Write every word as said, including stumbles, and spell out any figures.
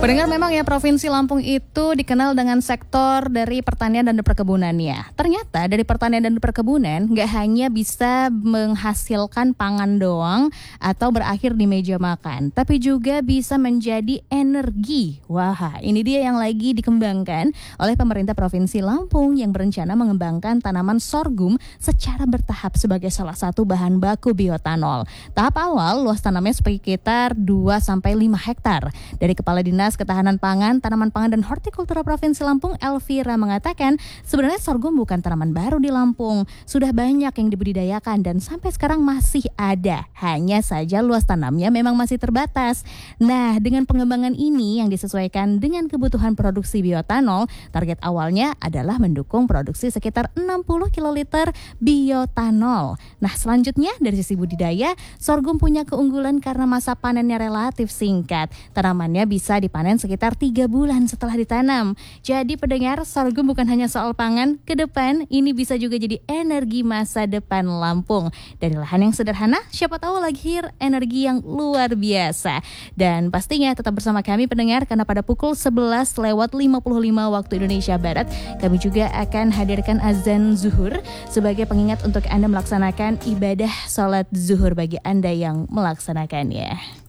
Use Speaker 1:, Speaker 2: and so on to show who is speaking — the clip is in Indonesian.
Speaker 1: Pendengar, memang ya Provinsi Lampung itu dikenal dengan sektor dari pertanian dan perkebunannya. Ternyata dari pertanian dan perkebunan nggak hanya bisa menghasilkan pangan doang atau berakhir di meja makan, tapi juga bisa menjadi energi. Wah, ini dia yang lagi dikembangkan oleh pemerintah Provinsi Lampung yang berencana mengembangkan tanaman sorghum secara bertahap sebagai salah satu bahan baku bioetanol. Tahap awal luas tanamnya sekitar dua sampai lima hektar. Dari Kepala Dinas Ketahanan Pangan, Tanaman Pangan dan Hortikultura Provinsi Lampung, Elvira, mengatakan sebenarnya sorghum bukan tanaman baru di Lampung. Sudah banyak yang dibudidayakan dan sampai sekarang masih ada. Hanya saja luas tanamnya memang masih terbatas. Nah, dengan pengembangan ini yang disesuaikan dengan kebutuhan produksi bioetanol, target awalnya adalah mendukung produksi sekitar enam puluh kiloliter bioetanol. Nah, selanjutnya dari sisi budidaya, sorghum punya keunggulan karena masa panennya relatif singkat. Tanamannya bisa dipanen sekitar tiga bulan setelah ditanam. Jadi pendengar, sorghum bukan hanya soal pangan, ke depan ini bisa juga jadi energi masa depan Lampung. Dari lahan yang sederhana, siapa tahu lahir energi yang luar biasa. Dan pastinya tetap bersama kami pendengar, karena pada pukul sebelas lewat lima puluh lima waktu Indonesia Barat, kami juga akan hadirkan azan zuhur sebagai pengingat untuk Anda melaksanakan ibadah sholat zuhur bagi Anda yang melaksanakannya.